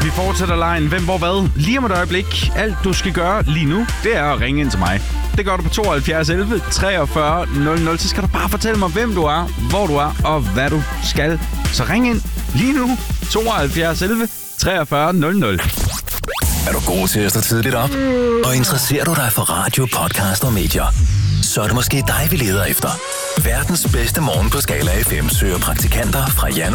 Vi fortsætter lejen. Hvem, hvor, hvad? Lige om et øjeblik. Alt du skal gøre lige nu, det er at ringe ind til mig. Det gør du på 72 11 43 00. Så skal du bare fortælle mig, hvem du er, hvor du er og hvad du skal. Så ring ind lige nu. 72 11 43 00. Er du god til at stå tidligt op? Og interesserer du dig for radio, podcast og medier? Så er det måske dig, vi leder efter. Verdens bedste morgen på Skala FM søger praktikanter fra januar